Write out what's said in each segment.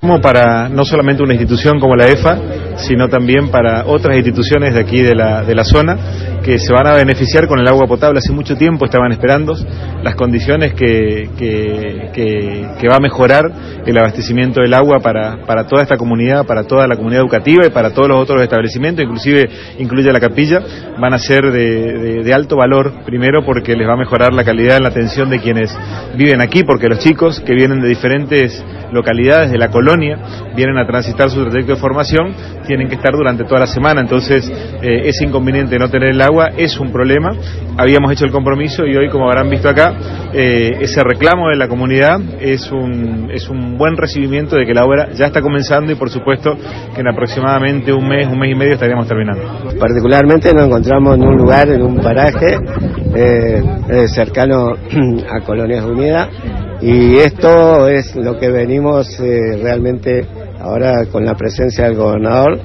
Como para no solamente una institución como la EFA, sino también para otras instituciones de aquí de la zona que se van a beneficiar con el agua potable. Hace mucho tiempo estaban esperando las condiciones que va a mejorar el abastecimiento del agua para toda esta comunidad, para toda la comunidad educativa y para todos los otros establecimientos, inclusive incluye la capilla. Van a ser de alto valor, primero porque les va a mejorar la calidad en la atención de quienes viven aquí, porque los chicos que vienen de diferentes localidades de la colonia vienen a transitar su trayecto de formación, tienen que estar durante toda la semana, entonces ese inconveniente de no tener el agua es un problema. Habíamos hecho el compromiso y hoy, como habrán visto acá, ese reclamo de la comunidad es un buen recibimiento de que la obra ya está comenzando y por supuesto que en aproximadamente un mes y medio estaríamos terminando. Particularmente nos encontramos en un lugar, en un paraje cercano a Colonias Unidas, y esto es lo que venimos realmente ahora con la presencia del gobernador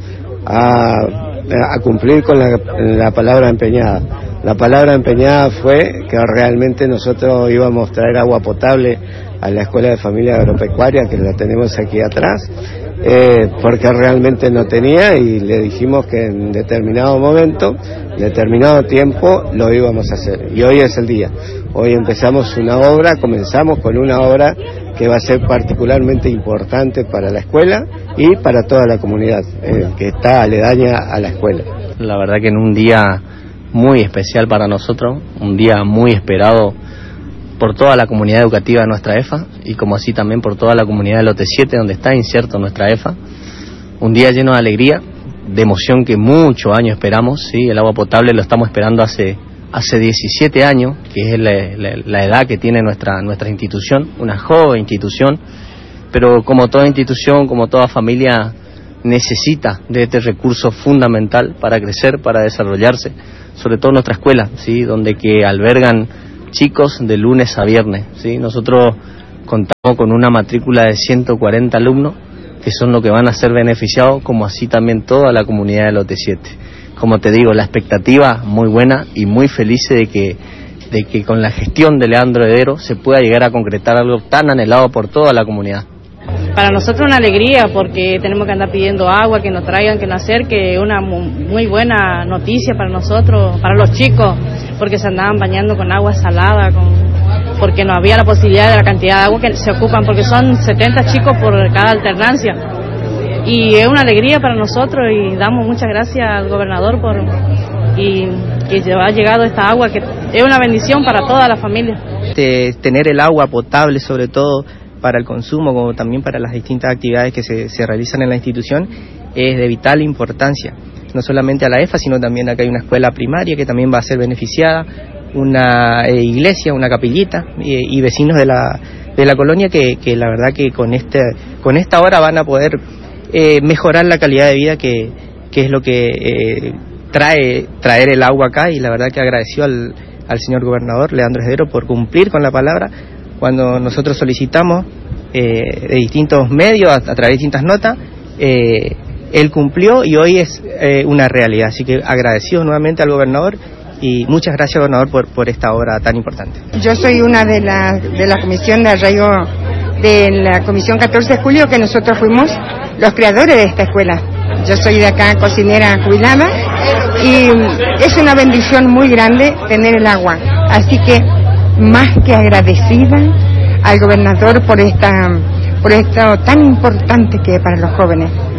a cumplir con la palabra empeñada. La palabra empeñada fue que realmente nosotros íbamos a traer agua potable a la Escuela de Familia Agropecuaria, que la tenemos aquí atrás, porque realmente no tenía, y le dijimos que en determinado momento, determinado tiempo, lo íbamos a hacer. Y hoy es el día. Hoy comenzamos con una obra que va a ser particularmente importante para la escuela y para toda la comunidad que está aledaña a la escuela. La verdad que en un día muy especial para nosotros, un día muy esperado por toda la comunidad educativa de nuestra EFA y como así también por toda la comunidad del lote 7 donde está inserto nuestra EFA. Un día lleno de alegría, de emoción que muchos años esperamos, ¿sí? El agua potable lo estamos esperando hace 17 años, que es la edad que tiene nuestra institución, una joven institución, pero como toda institución, como toda familia, necesita de este recurso fundamental para crecer, para desarrollarse, sobre todo nuestra escuela, ¿sí? Donde que albergan chicos de lunes a viernes, ¿sí? Nosotros contamos con una matrícula de 140 alumnos, que son los que van a ser beneficiados, como así también toda la comunidad del lote 7. Como te digo, la expectativa muy buena y muy feliz de que con la gestión de Leandro Heredero se pueda llegar a concretar algo tan anhelado por toda la comunidad. Para nosotros una alegría, porque tenemos que andar pidiendo agua, que nos traigan, que nos acerque, una muy buena noticia para nosotros, para los chicos, porque se andaban bañando con agua salada, porque no había la posibilidad de la cantidad de agua que se ocupan, porque son 70 chicos por cada alternancia. Y es una alegría para nosotros y damos muchas gracias al gobernador y que ha llegado esta agua, que es una bendición para toda la familia. Tener el agua potable, sobre todo para el consumo, como también para las distintas actividades que se realizan en la institución, es de vital importancia, no solamente a la EFA, sino también acá hay una escuela primaria que también va a ser beneficiada, una iglesia, una capillita y vecinos de la colonia que la verdad que con esta obra van a poder mejorar la calidad de vida que es lo que traer el agua acá, y la verdad que agradeció al señor gobernador Leandro Heredero por cumplir con la palabra cuando nosotros solicitamos de distintos medios, a través de distintas notas. Él cumplió y hoy es una realidad, así que agradecidos nuevamente al gobernador y muchas gracias, gobernador, por esta obra tan importante. Yo soy una de la comisión de arraigo de la comisión 14 de julio, que nosotros fuimos los creadores de esta escuela. Yo soy de acá, cocinera jubilada, y es una bendición muy grande tener el agua, así que más que agradecida al gobernador por esto tan importante que es para los jóvenes.